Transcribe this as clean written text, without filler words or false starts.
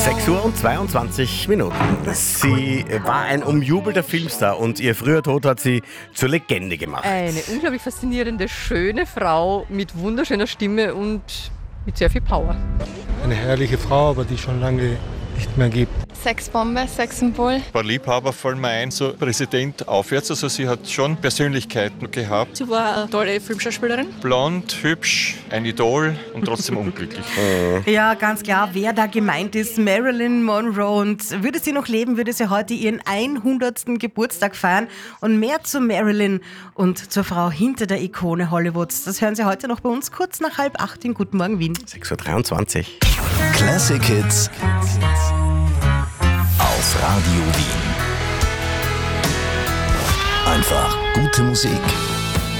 6:22 Sie war ein umjubelter Filmstar und ihr früher Tod hat sie zur Legende gemacht. Eine unglaublich faszinierende, schöne Frau mit wunderschöner Stimme und mit sehr viel Power. Eine herrliche Frau, aber die schon lange nicht mehr gibt. Sexbombe, Sexsymbol. Bei Liebhaber fallen mir ein, so Präsident aufwärts, also sie hat schon Persönlichkeiten gehabt. Sie war eine tolle Filmschauspielerin. Blond, hübsch, ein Idol und trotzdem unglücklich. Ja, ganz klar, wer da gemeint ist, Marilyn Monroe. Und würde sie noch leben, würde sie heute ihren 100. Geburtstag feiern. Und mehr zu Marilyn und zur Frau hinter der Ikone Hollywoods, das hören Sie heute noch bei uns kurz nach 7:30 in Guten Morgen Wien. 6:23 Classic Hits auf Radio Wien. Einfach gute Musik.